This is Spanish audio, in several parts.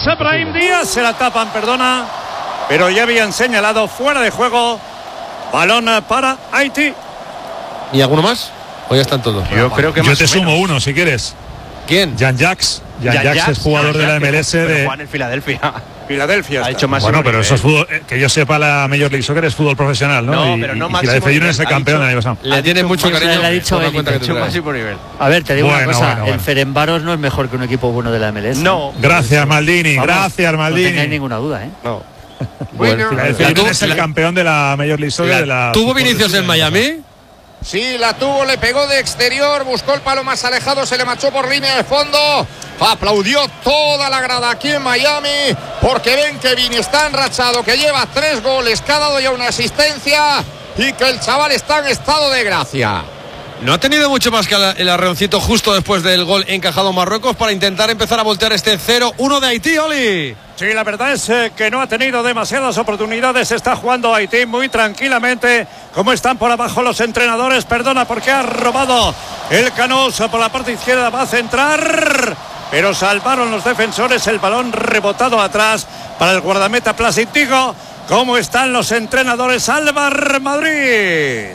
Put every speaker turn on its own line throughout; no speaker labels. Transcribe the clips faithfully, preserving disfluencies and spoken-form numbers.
es Brahim Díaz, se la tapan, perdona, pero ya habían señalado fuera de juego. Balón para Haití.
¿Y alguno más? ¿O ya están todos?
Yo bueno, creo que
yo
más
te
o
sumo
menos.
uno si quieres.
¿Quién?
Jan-Jacques. Jan-Jacques
Jan
es jugador de la M L S
pero
de.
Juan en Filadelfia.
Filadelfia.
Ha hecho más.
Bueno, pero eso es fútbol. Eh, que yo sepa, la Major League Soccer es fútbol profesional, ¿no?
No,
y,
pero no
y
máximo
Filadelfia Union es el
nivel.
campeón del año pasado.
Le tiene mucho
Eso
cariño.
le ha dicho
por la
Eli,
cuenta que
de
te
hecho,
traes.
Máximo nivel.
A ver, te digo
Bueno,
una cosa,
bueno, bueno.
el Ferencváros no es mejor que un equipo bueno de la M L S.
No.
Gracias, Maldini.
Vamos,
Gracias,
no
Maldini.
tengáis ninguna duda, ¿eh?
No.
Bueno,
Filadelfia
la
Union
tuvo-
es el
la-
campeón de la Major League Soccer.
la-
de la
¿Tuvo
fútbol
Vinicius en
profesional.
Miami?
Sí, la tuvo, le pegó de exterior, buscó el palo más alejado, se le marchó por línea de fondo. Aplaudió toda la grada aquí en Miami, porque ven que Vini está enrachado, que lleva tres goles, que ha dado ya una asistencia y que el chaval está en estado de gracia.
No ha tenido mucho más que el arreoncito justo después del gol encajado Marruecos para intentar empezar a voltear este cero uno de Haití, Oli.
Sí, la verdad es eh, que no ha tenido demasiadas oportunidades. Está jugando Haití muy tranquilamente. Como están por abajo los entrenadores, perdona, porque ha robado el Canoso por la parte izquierda. Va a centrar, pero salvaron los defensores. El balón rebotado atrás para el guardameta Plasitigo. ¿Cómo están los entrenadores? Álvar Madrid.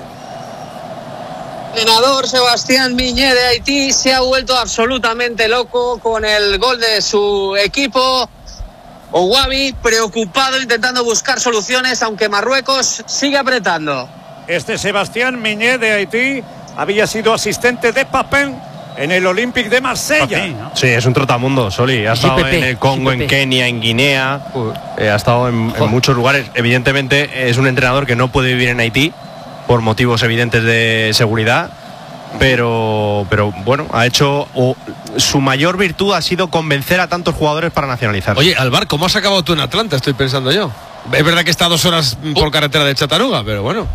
El entrenador Sebastián Miñé de Haití se ha vuelto absolutamente loco con el gol de su equipo. Ouabi preocupado intentando buscar soluciones, aunque Marruecos sigue apretando.
Este Sebastián Miñé de Haití había sido asistente de Papin en el Olympique de Marsella.
Papi, ¿no?
Sí, es un trotamundo, Soli. Ha estado
G P P,
en el Congo,
G P P.
en Kenia, en Guinea. Eh, ha estado en, en muchos lugares. Evidentemente es un entrenador que no puede vivir en Haití por motivos evidentes de seguridad. Pero, pero bueno, ha hecho o, su mayor virtud ha sido convencer a tantos jugadores para nacionalizar.
Oye, Alvar, ¿cómo has acabado tú en Atlanta? Estoy pensando yo. Es verdad que está a dos horas por carretera de Chattanooga, pero bueno.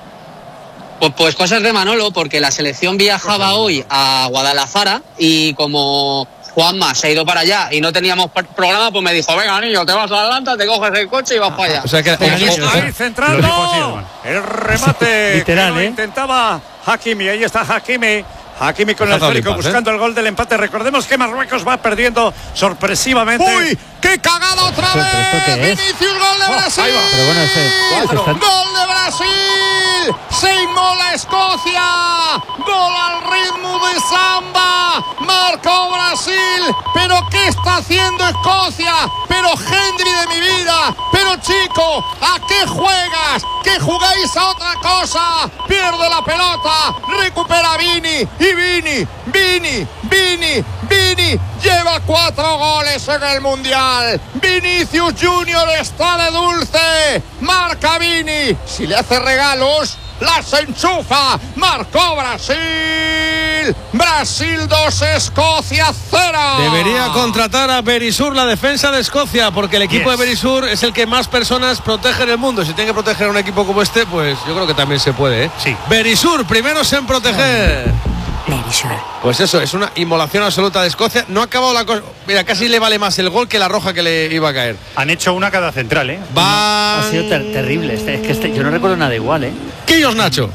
Pues, pues cosas de Manolo, porque la selección viajaba hoy a Guadalajara y como Juanma se ha ido para allá y no teníamos programa, pues me dijo, venga niño, te vas a Atlanta, te coges el coche y vas para allá.
O sea que
Ahí centrando. El remate.
Literal,
que lo
¿eh?
intentaba Hakimi. Ahí está Hakimi. Hakimi con el
Está
esférico
Olimpas,
buscando el gol del empate. Recordemos que Marruecos va perdiendo sorpresivamente.
¡Uy! ¡Qué cagada otra
¿Pero esto
vez!
qué es?
¡Vinicius, gol de
Oh,
Brasil!
ahí va.
Pero bueno, ese, ese está-
¡Gol de Brasil! ¡Se inmola Escocia! ¡Gol al ritmo de samba! ¡Marcó Brasil! ¿Pero qué está haciendo Escocia? ¡Pero Hendry de mi vida! ¡Pero chico! ¿A qué juegas? ¿Que jugáis a otra cosa? Pierde la pelota, recupera Vini y Vini, Vini, Vini, Vini lleva cuatro goles en el Mundial. Vinicius Junior está de dulce, marca Vini, si le hace regalos las enchufa, marcó Brasil, Brasil dos, Escocia cero.
Debería contratar a Berisur, la defensa de Escocia, porque el equipo
Yes.
de Berisur es el que más personas protege en el mundo. Si tiene que proteger a un equipo como este, pues yo creo que también se puede, ¿eh?
Sí.
Berisur, primeros en proteger. Pues eso, es una inmolación absoluta de Escocia. No ha acabado la cosa. Mira, casi le vale más el gol que la roja que le iba a caer.
Han hecho una cada central, ¿eh?
Va.
ha sido ter- terrible. Este- es que este- yo no recuerdo nada igual, ¿eh?
Quillos, Nacho.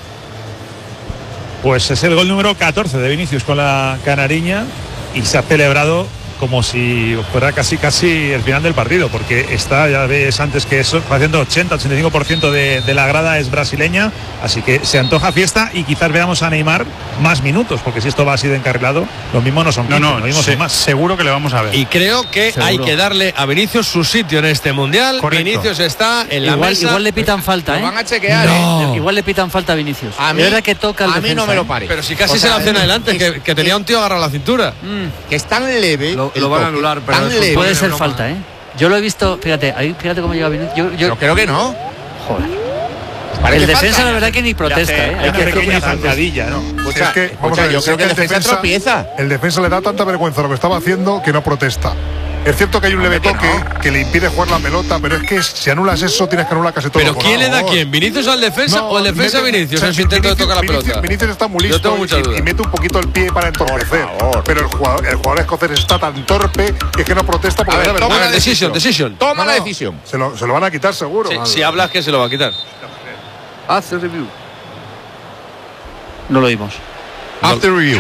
Pues es el gol número catorce de Vinicius con la canariña y se ha celebrado como si fuera casi casi el final del partido, porque está, ya ves antes que eso, va haciendo ochenta, ochenta y cinco por ciento de, de la grada es brasileña, así que se antoja fiesta y quizás veamos a Neymar más minutos, porque si esto va así de encarrilado, lo mismo no son quince,
No, no,
lo mismo
se-
son más.
seguro que le vamos a ver.
Y creo que
Seguro.
hay que darle a Vinicius su sitio en este mundial.
Correcto.
Vinicius está en la
Igual,
mesa.
igual le pitan falta,
Lo
¿eh?
van a chequear,
No.
¿eh?
Igual le pitan falta a Vinicius.
A mí,
Es verdad que toca el
a mí
defensa,
no me lo
¿eh?
pare.
Pero si casi
O
se
sea,
la hacen adelante,
es-
que, que tenía un tío agarrado a la cintura.
Mm,
Que es tan leve.
Lo-
el
lo van a
toque,
anular, pero
tan
es un-
leve.
puede
de
ser
broma.
falta, ¿eh? Yo lo he visto, fíjate, ahí, fíjate cómo llega Vinicius. Yo, yo,
Yo creo que no.
joder.
Parece
El defensa,
falta.
la verdad, que ni protesta, ¿eh? Hay
Una
que
pequeña
decirlo.
zancadilla, ¿no?
Escucha,
es que,
escucha,
vamos a ver,
yo
si
creo
es
que el defensa tropieza.
El defensa le da tanta vergüenza lo que estaba haciendo que no protesta. Es cierto que hay un leve
Hombre, que
toque
no.
que le impide jugar la pelota, pero es que si anulas eso tienes que anular casi todo.
¿Pero
por
quién le da a
favor.
quién? ¿Vinicius al defensa
No,
o el defensa a
mete-
Vinicius
o sea,
en su intento de
Vinicius-
tocar la
Vinicius-
pelota?
Vinicius está muy
Yo
listo
tengo muchas
y,
dudas.
y mete un poquito el pie para entorpecer.
Por favor.
Pero el jugador, el jugador escocés está tan torpe que es que no protesta porque
A ver,
le da
toma
vergüenza.
Bueno, decision, decision.
Toma
No,
la
no,
decisión.
Se lo, se lo van a quitar seguro.
Sí,
Madre.
si hablas, que se lo va a quitar.
Haz el review.
No lo oímos.
After review.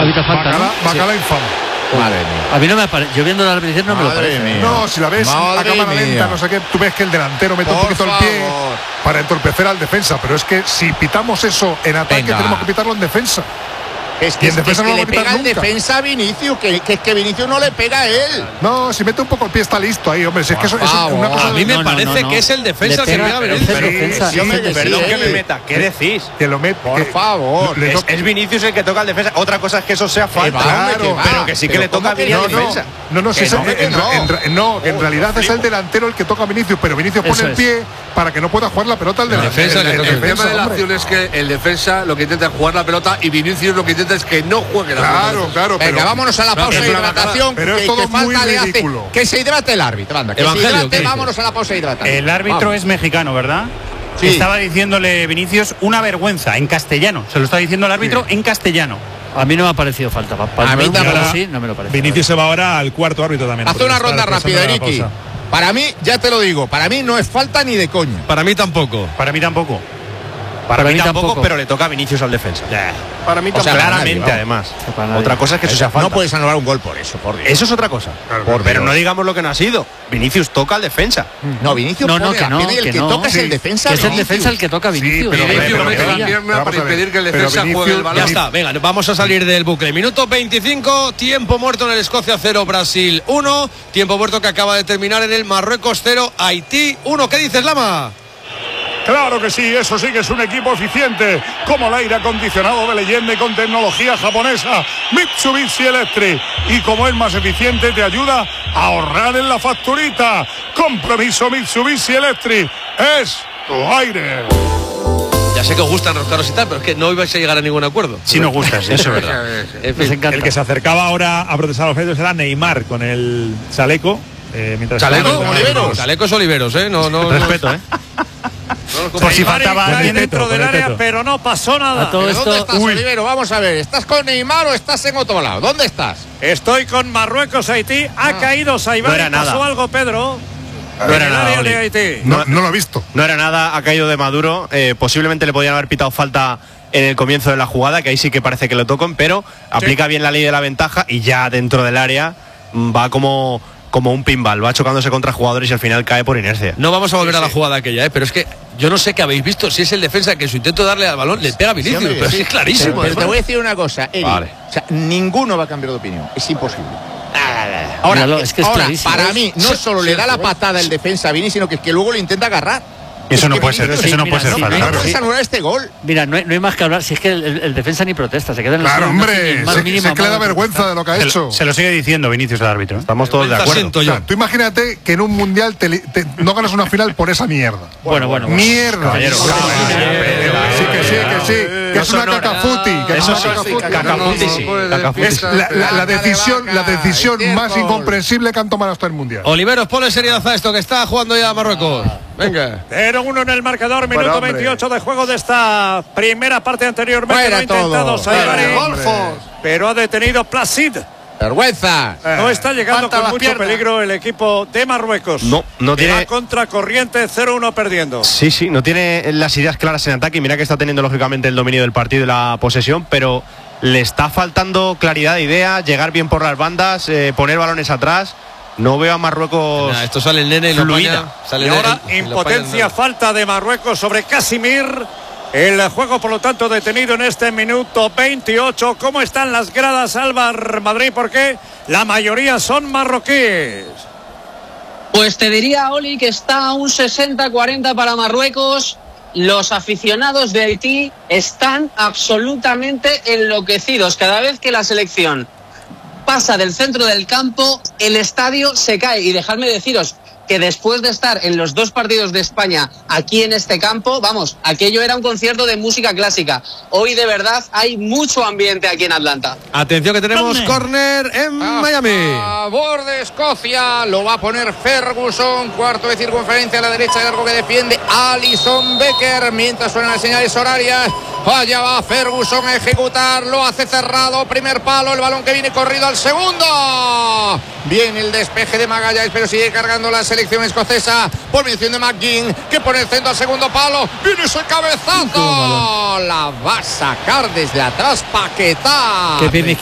Hábito falta,
Bacala,
¿no?
Bacala
Sí.
infame.
Madre mía.
A mí no me parece. Yo viendo la repetición no me lo
Madre
parece.
mía.
No, si la ves
Madre
a cámara
mía.
lenta, no sé qué, tú ves que el delantero mete un
Por
poquito el pie
favor.
para entorpecer al defensa, pero es que si pitamos eso en ataque,
Venga.
tenemos que pitarlo en defensa.
Es que,
Y en
es que,
defensa
es
no
que
lo
le
va a
pega
quitar
el
nunca.
defensa a Vinicius, que, que es que Vinicius no le pega a él.
No, si mete un poco el pie está listo ahí, hombre. Si es que eso, eso es una cosa
A mí me
No, no,
parece
no, no.
que es el defensa
Le
que
pega-
pega a
es
Vinicius.
el defensa,
sí,
es el
sí,
defensa.
Perdón que
sí.
me meta. ¿Qué decís?
que lo mete.
Por
que-
favor.
le
Es,
toca-
es Vinicius el que toca al defensa. Otra cosa es que eso sea
Que
falta.
va, hombre,
claro,
que va.
pero que sí que
Pero
le toca
¿cómo que
bien
no,
al
no,
defensa.
no, no, si
Que
es
no,
el-
que
en,
no.
en- en- no, que en
Oh,
realidad es el delantero el que toca a Vinicius, pero Vinicius pone
Eso
el
es.
pie para que no pueda jugar la pelota al delantero.
defensa
el,
que
el
toca el
El tema
defensa,
de la
hombre.
acción es que el defensa lo que intenta es jugar la pelota y Vinicius lo que intenta es que no juegue la
Claro,
pelota.
claro,
Venga,
pero
vámonos a la pausa
es
de
una
hidratación.
pero es
que,
todo
que falta
muy
le hace.
ridículo.
Que se hidrate el árbitro, anda. Que
Evangelio,
se
¿qué
hidrate,
dices?
vámonos a la pausa de hidratación.
El árbitro
Vamos.
es mexicano, ¿verdad?
Sí.
Estaba diciéndole Vinicius una vergüenza en castellano. Se lo está diciendo el árbitro en castellano.
A mí no me ha parecido falta. Pa- pa-
A mí
un
tampoco.
gol así no me lo parece.
Vinicius se va ahora al cuarto árbitro también.
Haz una ronda rápida, Ricky. Para mí, ya te lo digo, para mí no es falta ni de coña.
Para mí tampoco.
Para mí tampoco.
Para,
Para
mí
mí
tampoco,
tampoco.
pero le toca a Vinicius al defensa.
Para mí
O sea,
tampoco.
para
Claramente,
nadie,
además.
Para nadie.
Otra cosa es que eso sea falta.
No puedes anular un gol por eso, por Dios.
Eso es otra cosa.
Por
pero
Dios.
no digamos lo que no ha sido. Vinicius toca al defensa.
No, Vinicius
No, no,
pone
que
la
no,
pierna y el
que
que
no.
toca es
Sí.
el defensa.
Que es el
Vinicius.
defensa el que toca a Vinicius.
pero-
Yo
Vinicius
pero-
mete
pero-
la
pero-
pierna
vamos
para
a ver,
impedir que el
pero
defensa
Vinicius-
juegue el
Ya
balón.
está, venga, vamos a salir del bucle. Minuto veinticinco, tiempo muerto en el Escocia cero, Brasil uno. Tiempo muerto que acaba de terminar en el Marruecos cero, Haití uno. ¿Qué dices, Lama?
Claro que sí, eso sí que es un equipo eficiente, como el aire acondicionado de leyenda y con tecnología japonesa Mitsubishi Electric. Y como es más eficiente, te ayuda a ahorrar en la facturita. Compromiso Mitsubishi Electric es tu aire.
Ya sé que os gustan los carros y tal, pero es que no ibais a llegar a ningún acuerdo.
Si nos gusta, sí, eso es verdad.
En
Nos
fin.
encanta.
El que se acercaba ahora a protestar a los medios era Neymar con el chaleco. Eh, mientras
Chaleco,
estaba-
Oliveros.
Chalecos Oliveros, ¿eh? No, no, no.
Respeto, ¿eh?
Por si
Neymar
faltaba
está
alguien
dentro
con
del
el
área,
teto.
pero no pasó
A
nada.
todo
¿Pero dónde
esto.
estás, Olivero? Vamos a ver. ¿Estás con Neymar o estás en otro lado? ¿Dónde estás?
Estoy con Marruecos, Haití. Ha caído Saibari.
No era nada.
¿Pasó algo, Pedro?
No
En
era
el
nada,
área
Oli.
de Haití.
No, no lo he visto.
No era nada, ha caído de Maduro. Eh, posiblemente le podían haber pitado falta en el comienzo de la jugada, que ahí sí que parece que lo tocan, pero aplica bien la ley de la ventaja y ya dentro del área mm, va como, como un pinball, va chocándose contra jugadores y al final cae por inercia.
No vamos a volver a la jugada aquella, ¿eh? Pero es que yo no sé qué habéis visto. Si es el defensa que en su intento de darle al balón le pega a Vinicius,
hombre,
pero
sí.
es clarísimo.
Pero, pero te
además.
voy a decir una cosa, Eri.
Vale.
O sea, ninguno va a cambiar de opinión. Es imposible. Ahora,
Míralo, es que es
ahora,
clarísimo.
para mí, no solo le da la patada el defensa a Vini, sino que es que luego lo intenta agarrar.
Eso
Es
no
que
puede ser,
Vinicius-
eso no
Sí,
puede ser
mira, sí,
falta.
No puedes
sí.
anular este gol.
Mira, no hay, no hay más que hablar. Si es que el, el- el defensa ni protesta, se queda en el
Claro,
suelo, no hace ni
hombre.
el más
Se,
mínimo
se que le da
modo de
vergüenza de lo que ha
Se
hecho.
lo, se lo sigue diciendo Vinicius al árbitro, ¿eh?
Estamos todos de
Vergüenza
acuerdo.
siento
O
yo.
sea, tú imagínate que en un mundial te li- te- no ganas una final por esa mierda.
Bueno, bueno, bueno.
Mierda.
Caballero.
Sí, sí, que sí, que sí. Que es una
Eso no-
cacafuti. Que es
Eso
una
sí,
cacafuti.
cacafuti sí, cacafuti
Es
sí.
la, la- la decisión, la decisión
Tiempo.
más incomprensible que han tomado hasta el mundial.
Oliveros, ponle seriedad a esto que está jugando ya Marruecos. Venga.
cero uno en el marcador, minuto
Bueno, hombre.
veintiocho de juego de esta primera parte anteriormente.
Fuera
Lo ha intentado
todo.
Saibari,
Fuera,
pero ha detenido Placid.
Vergüenza.
No está llegando
Falta
con
las
mucho
piernas.
peligro el equipo de Marruecos.
No, no
Que va
tiene.
contra corriente, cero uno perdiendo.
Sí, sí, no tiene las ideas claras en ataque y mira que está teniendo lógicamente el dominio del partido y la posesión, pero le está faltando claridad de idea, llegar bien por las bandas, eh, poner balones atrás. No veo a Marruecos.
Nah, esto sale el nene y lo
fluida.
apaña, sale
Y
el-
ahora
y lo
impotencia,
apaña.
falta de Marruecos sobre Casimir. El juego, por lo tanto, detenido en este minuto veintiocho. ¿Cómo están las gradas, Álvaro Madrid? Porque la mayoría son marroquíes.
Pues te diría, Oli, que está un sesenta cuarenta para Marruecos. Los aficionados de Haití están absolutamente enloquecidos. Cada vez que la selección pasa del centro del campo, el estadio se cae. Y dejadme deciros que después de estar en los dos partidos de España aquí en este campo, vamos, aquello era un concierto de música clásica. Hoy de verdad hay mucho ambiente aquí en Atlanta.
Atención que tenemos córner en Miami.
A favor de Escocia, lo va a poner Ferguson, cuarto de circunferencia a la derecha del arco que defiende Alison Becker, mientras suenan las señales horarias. Allá va Ferguson a ejecutar, lo hace cerrado, primer palo, el balón que viene corrido al segundo. Viene el despeje de Magalhães, pero sigue cargando la selección escocesa por mención de McGinn, que pone el centro al segundo palo. Viene ese cabezazo, la va a sacar desde atrás Paquetá.
Qué pie